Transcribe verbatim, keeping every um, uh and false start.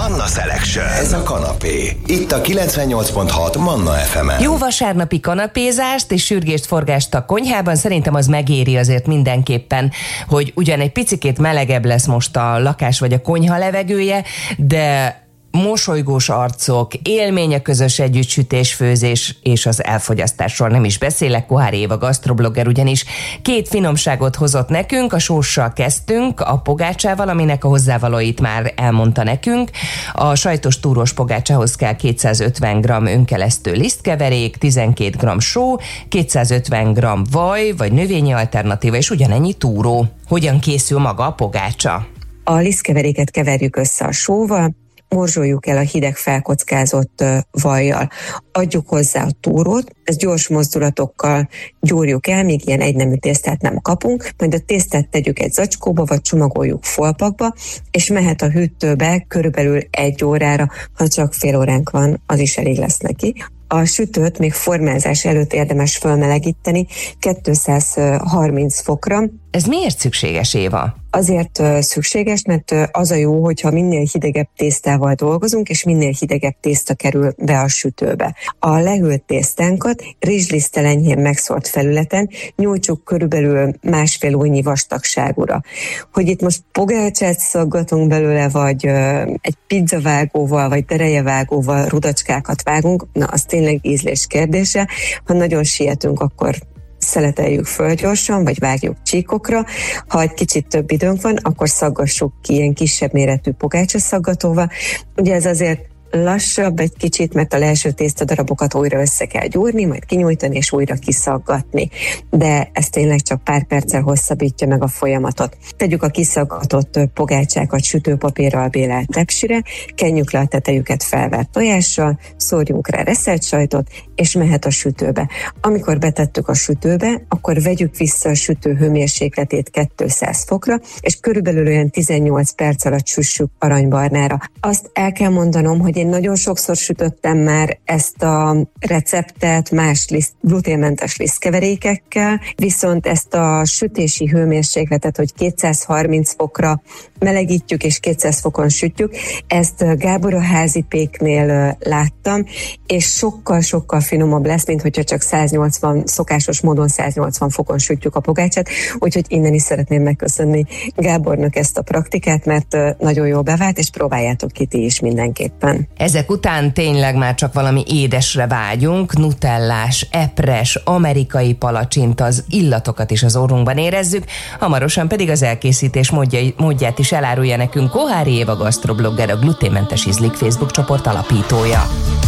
Manna Selection. Ez a kanapé. Itt a kilencvennyolc pont hat Manna ef emen. Jó vasárnapi kanapézást és sürgést forgást a konyhában. Szerintem az megéri azért mindenképpen, hogy ugyan egy picikét melegebb lesz most a lakás vagy a konyha levegője, de mosolygós arcok, élmény a közös együttsütés, főzés és az elfogyasztásról nem is beszélek. Koháry Éva gasztroblogger ugyanis két finomságot hozott nekünk, a sóssal kezdtünk, a pogácsával, aminek a hozzávalóit már elmondta nekünk. A sajtos túrós pogácsához kell kétszázötven gramm önkelesztő lisztkeverék, tizenkét gramm só, kétszázötven gramm vaj vagy növényi alternatíva és ugyanennyi túró. Hogyan készül maga a pogácsa? A lisztkeveréket keverjük össze a sóval, morzsoljuk el a hideg felkockázott vajjal. Adjuk hozzá a túrót, ezt gyors mozdulatokkal gyúrjuk el, még ilyen egynemű tésztát nem kapunk, majd a tésztát tegyük egy zacskóba, vagy csomagoljuk folpakba, és mehet a hűtőbe körülbelül egy órára, ha csak fél óránk van, az is elég lesz neki. A sütőt még formázás előtt érdemes fölmelegíteni kétszázharminc fokra. Ez miért szükséges, Éva? Azért uh, szükséges, mert uh, az a jó, hogyha minél hidegebb tésztával dolgozunk, és minél hidegebb tészta kerül be a sütőbe. A lehűlt tésztánkat rizsliszttel enyhén megszórt felületen nyújtsuk körülbelül másfél ujjnyi vastagságúra. Hogy itt most pogácsát szaggatunk belőle, vagy uh, egy pizzavágóval, vagy terejevágóval rudacskákat vágunk, na az tényleg ízlés kérdése. Ha nagyon sietünk, akkor szeleteljük föl gyorsan, vagy vágjuk csíkokra. Ha egy kicsit több időnk van, akkor szaggassuk ki ilyen kisebb méretű pogácsaszaggatóval. Ugye ez azért lassabb egy kicsit, mert a leeső tésztadarabokat újra össze kell gyúrni, majd kinyújtani és újra kiszaggatni. De ez tényleg csak pár perccel hosszabbítja meg a folyamatot. Tegyük a kiszaggatott pogácsákat sütőpapírral bélelt tepsire, kenjük le a tetejüket felvert tojással, szórjunk rá reszelt sajtot, és mehet a sütőbe. Amikor betettük a sütőbe, akkor vegyük vissza a sütő hőmérsékletét kétszáz fokra, és körülbelül olyan tizennyolc perc alatt süssük aranybarnára. Azt el kell mondanom, hogy én nagyon sokszor sütöttem már ezt a receptet más liszt, gluténmentes lisztkeverékekkel, viszont ezt a sütési hőmérsékletet, hogy kétszázharminc fokra melegítjük és kétszáz fokon sütjük, ezt Gábor a házi péknél láttam, és sokkal-sokkal finomabb lesz, mint hogyha csak száznyolcvan, szokásos módon száznyolcvan fokon sütjük a pogácsát, úgyhogy innen is szeretném megköszönni Gábornak ezt a praktikát, mert nagyon jól bevált, és próbáljátok ki ti is mindenképpen. Ezek után tényleg már csak valami édesre vágyunk, nutellás, epres, amerikai palacsinta, az illatokat is az orrunkban érezzük, hamarosan pedig az elkészítés módjai, módját is elárulja nekünk Koháry Éva gasztroblogger, a Gluténmentes Ízlik Facebook csoport alapítója.